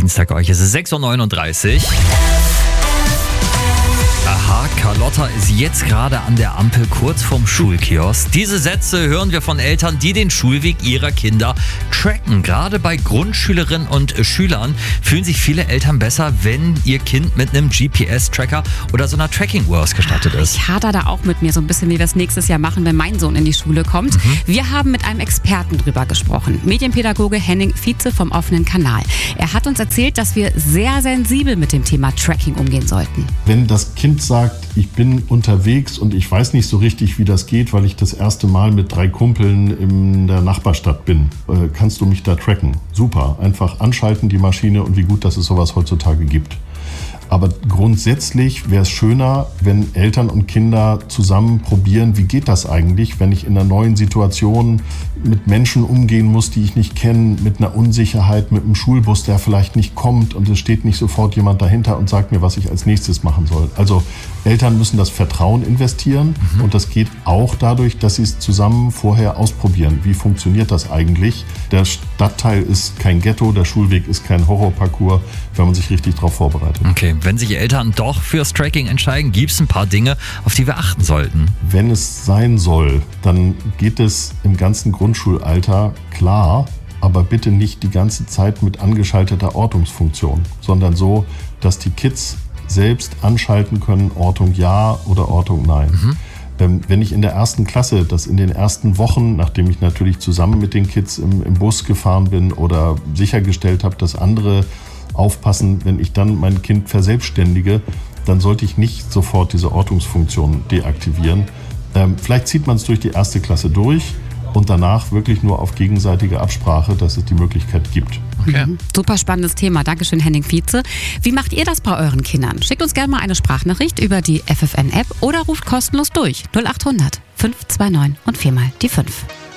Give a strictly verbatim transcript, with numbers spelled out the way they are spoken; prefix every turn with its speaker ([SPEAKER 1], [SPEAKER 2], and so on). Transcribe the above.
[SPEAKER 1] Dienstag euch. Es ist sechs Uhr neununddreißig. Aha, Carlotta ist jetzt gerade an der Ampel kurz vorm Schulkiosk. Diese Sätze hören wir von Eltern, die den Schulweg ihrer Kinder tracken. Gerade bei Grundschülerinnen und Schülern fühlen sich viele Eltern besser, wenn ihr Kind mit einem G P S-Tracker oder so einer Tracking-Uhr ausgestattet ist.
[SPEAKER 2] Ich hader da auch mit mir so ein bisschen, wie wir es nächstes Jahr machen, wenn mein Sohn in die Schule kommt. Mhm. Wir haben mit einem Experten drüber gesprochen. Medienpädagoge Henning Vize vom Offenen Kanal. Er hat uns erzählt, dass wir sehr sensibel mit dem Thema Tracking umgehen sollten.
[SPEAKER 3] Wenn das Kind sagt, ich bin unterwegs und ich weiß nicht so richtig, wie das geht, weil ich das erste Mal mit drei Kumpeln in der Nachbarstadt bin, äh, kannst du mich da tracken? Super, einfach anschalten die Maschine und wie gut, dass es sowas heutzutage gibt. Aber grundsätzlich wäre es schöner, wenn Eltern und Kinder zusammen probieren, wie geht das eigentlich, wenn ich in einer neuen Situation mit Menschen umgehen muss, die ich nicht kenne, mit einer Unsicherheit, mit einem Schulbus, der vielleicht nicht kommt und es steht nicht sofort jemand dahinter und sagt mir, was ich als nächstes machen soll. Also Eltern müssen das Vertrauen investieren mhm. und das geht auch dadurch, dass sie es zusammen vorher ausprobieren. Wie funktioniert das eigentlich? Der Stadtteil ist kein Ghetto, der Schulweg ist kein Horrorparcours, wenn man sich richtig darauf vorbereitet.
[SPEAKER 1] Okay, wenn sich Eltern doch fürs Tracking entscheiden, gibt es ein paar Dinge, auf die wir achten sollten.
[SPEAKER 3] Wenn es sein soll, dann geht es im ganzen Grundschulalter klar, aber bitte nicht die ganze Zeit mit angeschalteter Ortungsfunktion, sondern so, dass die Kids selbst anschalten können, Ortung ja oder Ortung nein. Mhm. Ähm, wenn ich in der ersten Klasse, das in den ersten Wochen, nachdem ich natürlich zusammen mit den Kids im, im Bus gefahren bin oder sichergestellt habe, dass andere aufpassen, wenn ich dann mein Kind verselbstständige, dann sollte ich nicht sofort diese Ortungsfunktion deaktivieren. Ähm, vielleicht zieht man es durch die erste Klasse durch und danach wirklich nur auf gegenseitige Absprache, dass es die Möglichkeit gibt.
[SPEAKER 2] Okay. Mhm. Super spannendes Thema. Dankeschön, Henning Vize. Wie macht ihr das bei euren Kindern? Schickt uns gerne mal eine Sprachnachricht über die F F N-App oder ruft kostenlos durch null acht hundert fünf zwei neun und viermal die fünf.